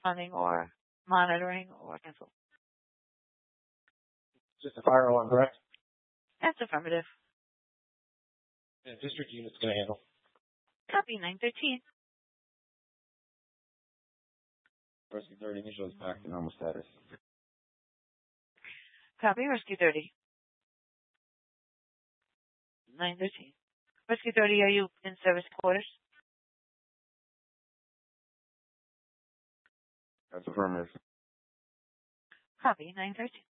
responding or monitoring or cancel. Just a fire alarm, correct? That's affirmative. And district unit's going to handle. Copy 913. Rescue 30 initials back to normal status. Copy Rescue 30. 913. Rescue 30, are you in service quarters? That's affirmative. Copy 913.